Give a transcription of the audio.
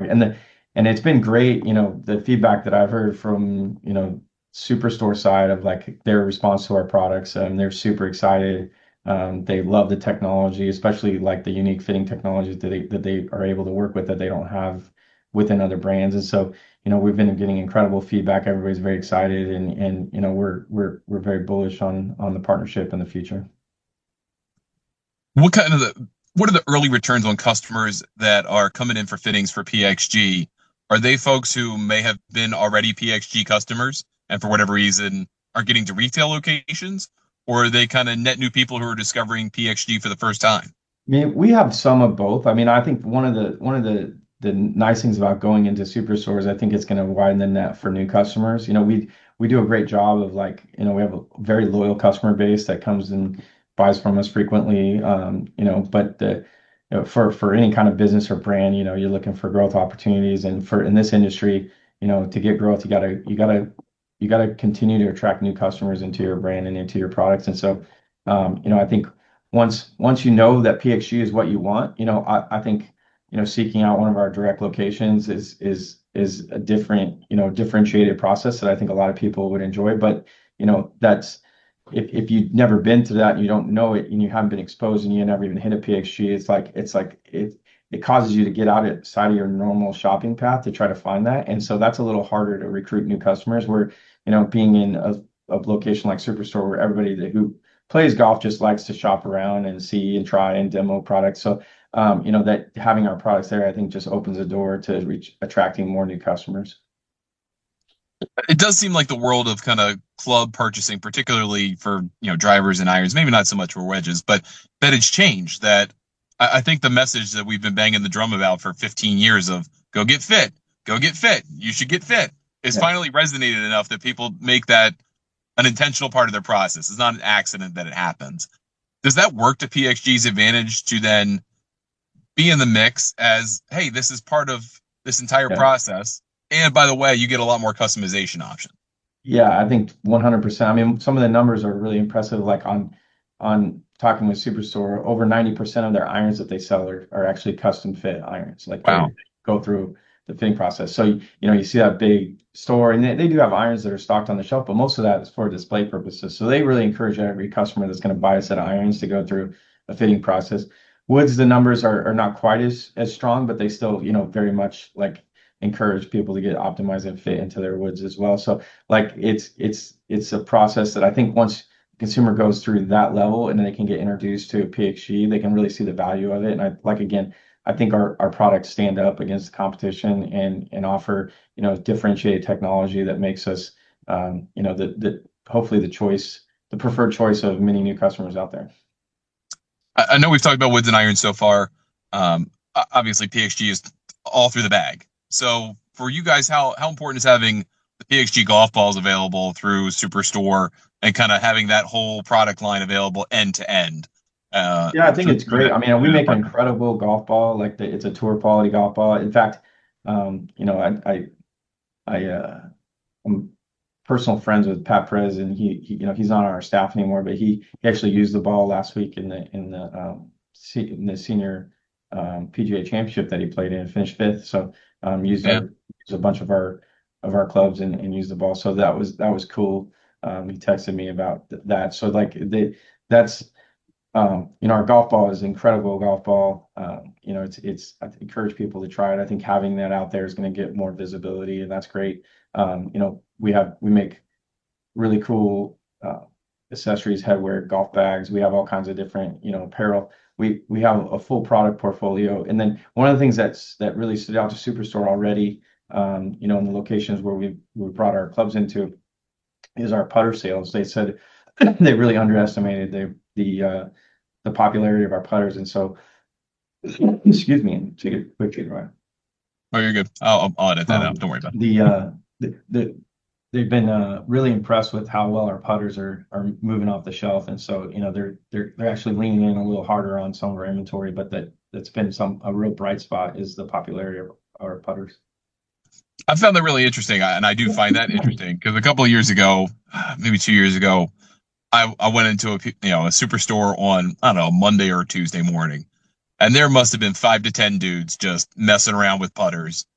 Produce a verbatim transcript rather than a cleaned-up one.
And the and it's been great, you know, the feedback that I've heard from, you know, Superstore side of like their response to our products, and they're super excited. Um, they love the technology, especially like the unique fitting technologies that they that they are able to work with that they don't have within other brands. And so, you know, we've been getting incredible feedback. Everybody's very excited, and and you know, we're we're we're very bullish on on the partnership in the future. What kind of the what are the early returns on customers that are coming in for fittings for P X G? Are they folks who may have been already P X G customers and for whatever reason are getting to retail locations? Or are they kind of net new people who are discovering P X G for the first time? I mean, we have some of both. I mean, I think one of the one of the the nice things about going into superstores, I think it's going to widen the net for new customers. You know, we we do a great job of like, you know, we have a very loyal customer base that comes and buys from us frequently. Um, you know, but the you know, for for any kind of business or brand, you know, you're looking for growth opportunities, and for in this industry, you know, to get growth, you gotta you gotta you gotta continue to attract new customers into your brand and into your products. And so, um, you know, I think once once you know that P X G is what you want, you know, I, I think, you know, seeking out one of our direct locations is is is a different, you know, differentiated process that I think a lot of people would enjoy. But, you know, that's if if you've never been to that and you don't know it and you haven't been exposed and you never even hit a P X G, it's like it's like it it causes you to get out outside of your normal shopping path to try to find that. And so that's a little harder to recruit new customers where, you know, being in a, a location like Superstore where everybody that who plays golf just likes to shop around and see and try and demo products. So, um, you know, that having our products there, I think just opens the door to reach attracting more new customers. It does seem like the world of kind of club purchasing, particularly for you know drivers and irons, maybe not so much for wedges, but that it's changed. That I, I think the message that we've been banging the drum about for fifteen years of go get fit, go get fit, you should get fit, is Yeah. finally resonated enough that people make that an intentional part of their process. It's not an accident that it happens. Does that work to P X G's advantage to then be in the mix as, hey, this is part of this entire Yeah. process? And by the way, you get a lot more customization options. Yeah, I think one hundred percent. I mean, some of the numbers are really impressive. Like on on talking with Superstore, over ninety percent of their irons that they sell are, are actually custom fit irons. Like they Wow. go through the fitting process. So, you know, you see that big store and they, they do have irons that are stocked on the shelf, but most of that is for display purposes. So they really encourage every customer that's going to buy a set of irons to go through a fitting process. Woods, the numbers are, are not quite as as strong, but they still, you know, very much like encourage people to get optimized and fit into their woods as well. So like it's it's it's a process that I think once the consumer goes through that level and then they can get introduced to a P X G, they can really see the value of it. And I like again, I think our, our products stand up against the competition and and offer, you know, differentiated technology that makes us um, you know, the the hopefully the choice, the preferred choice of many new customers out there. I, I know we've talked about woods and irons so far. Um, obviously, P X G is all through the bag. So for you guys, how how important is having the P X G golf balls available through Superstore and kind of having that whole product line available end to end uh, Yeah, I think through, it's through great. that I mean, we through that make an partner? incredible golf ball. Like the, it's a tour quality golf ball. In fact, um, you know, I I I uh, I'm personal friends with Pat Perez, and he, he, you know, he's not on our staff anymore, but he, he actually used the ball last week in the in the um, se- in the senior um, P G A championship that he played in, finished fifth. So um, used Yeah. our used a bunch of our of our clubs and, and used the ball. So that was that was cool. Um, he texted me about th- that. So like they that's um, you know, our golf ball is an incredible golf ball. Um, you know, it's it's I encourage people to try it. I think having that out there is going to get more visibility, and that's great. Um, you know, we have we make really cool uh, accessories, headwear, golf bags. We have all kinds of different, you know, apparel. We we have a full product portfolio. And then one of the things that's that really stood out to Superstore already, um, you know, in the locations where we we brought our clubs into is our putter sales. They said they really underestimated the the uh, the popularity of our putters. And so, excuse me, take a quick drink. Oh, you're good. I'll, I'll I'll edit that out. Um, Don't worry about it. the uh, the, the they've been uh, really impressed with how well our putters are are moving off the shelf, and so you know they're they're they're actually leaning in a little harder on some of our inventory. But that that's been some a real bright spot is the popularity of our putters. I found that really interesting, and I do find that interesting because a couple of years ago, maybe two years ago, I, I went into a you know a superstore on I don't know Monday or Tuesday morning, and there must have been five to ten dudes just messing around with putters.